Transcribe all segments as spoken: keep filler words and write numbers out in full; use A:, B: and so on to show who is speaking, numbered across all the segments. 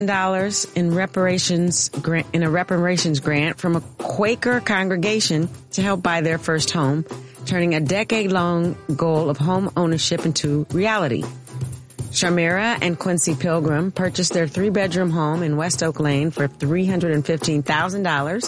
A: dollars in reparations grant, in a reparations grant from a Quaker congregation to help buy their first home, turning a decade-long goal of home ownership into reality. Shamira and Quincy Pilgrim purchased their three-bedroom home in West Oak Lane for three hundred fifteen thousand dollars.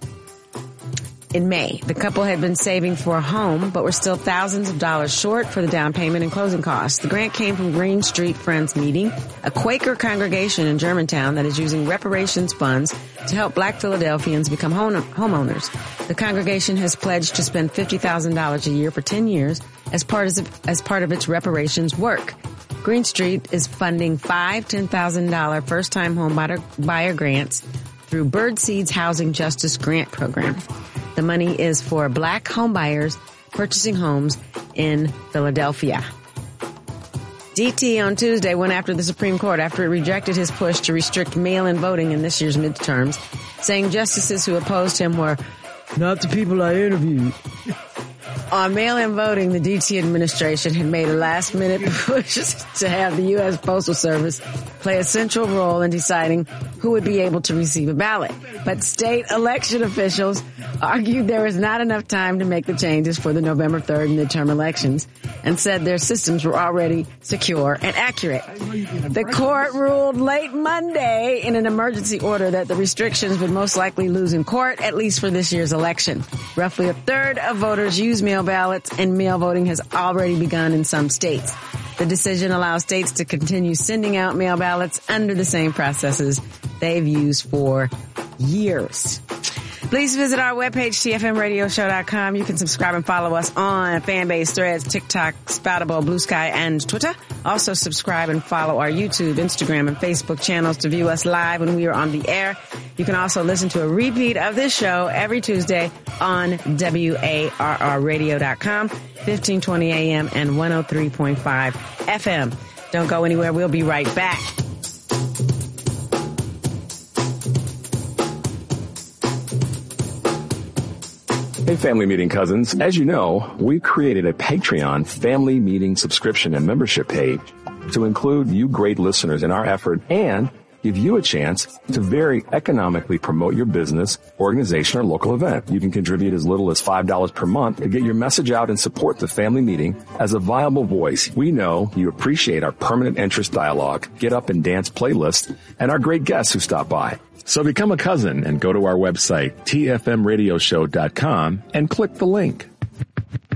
A: In May, the couple had been saving for a home, but were still thousands of dollars short for the down payment and closing costs. The grant came from Green Street Friends Meeting, a Quaker congregation in Germantown that is using reparations funds to help black Philadelphians become home- homeowners. The congregation has pledged to spend fifty thousand dollars a year for ten years as part of, as part of its reparations work. Green Street is funding five ten thousand dollars first-time home buyer, buyer grants through Birdseed's Housing Justice Grant Program. The money is for black homebuyers purchasing homes in Philadelphia. D T on Tuesday went after the Supreme Court after it rejected his push to restrict mail-in voting in this year's midterms, saying justices who opposed him were not the people I interviewed. On mail-in voting, the D T administration had made a last-minute push to have the U S Postal Service play a central role in deciding who would be able to receive a ballot. But state election officials argued there was not enough time to make the changes for the November third midterm elections and said their systems were already secure and accurate. The court ruled late Monday in an emergency order that the restrictions would most likely lose in court, at least for this year's election. Roughly a third of voters use mail ballots, and mail voting has already begun in some states. The decision allows states to continue sending out mail ballots under the same processes they've used for years. Please visit our webpage, T F M radio show dot com. You can subscribe and follow us on Fanbase, Threads, TikTok, Spoutable, Blue Sky, and Twitter. Also subscribe and follow our YouTube, Instagram, and Facebook channels to view us live when we are on the air. You can also listen to a repeat of this show every Tuesday on W A R R radio dot com, fifteen twenty A M and one oh three point five F M. Don't go anywhere. We'll be right back.
B: Hey, Family Meeting cousins. As you know, we created a Patreon Family Meeting subscription and membership page to include you great listeners in our effort and give you a chance to very economically promote your business, organization, or local event. You can contribute as little as five dollars per month to get your message out and support the Family Meeting as a viable voice. We know you appreciate our permanent interest dialogue, get up and dance playlist, and our great guests who stop by. So become a cousin and go to our website, T F M radio show dot com, and click the link.